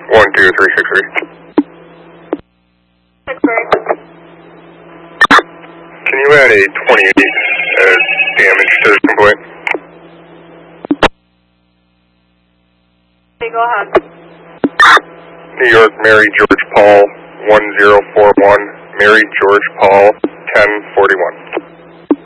12363. Can you add a 28 as damage to this complaint? Okay, go ahead. New York, Mary George Paul, 1041, Mary George Paul, 1041.